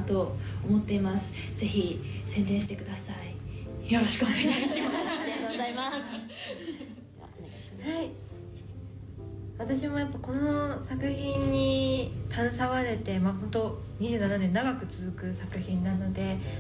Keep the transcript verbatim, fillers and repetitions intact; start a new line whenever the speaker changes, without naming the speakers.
と思っています。ぜひ宣伝してください。よろしくお願いします。ありが
とうございます。ではお願いします。はい。私もやっぱこの作品に携われて、まあ、本当にじゅうななねん長く続く作品なので、